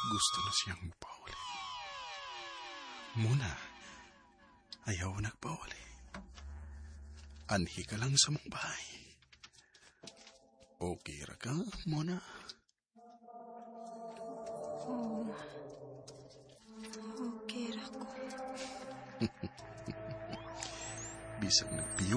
Gusto na siyang magpauli. Muna, ayaw nagpauli. Anhi ka lang sa mong bahay. Okay ra ka, Mona? Oo. Okay ra ko. Bisag nagpiyo